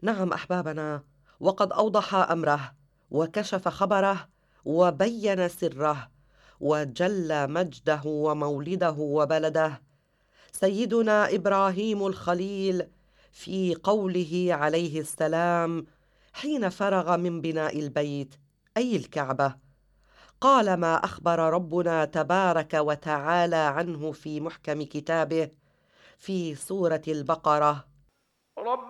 نعم أحبابنا، وقد أوضح أمره وكشف خبره وبين سره وجل مجده ومولده وبلده سيدنا إبراهيم الخليل في قوله عليه السلام حين فرغ من بناء البيت أي الكعبة، قال ما أخبر ربنا تبارك وتعالى عنه في محكم كتابه في سورة البقرة: رب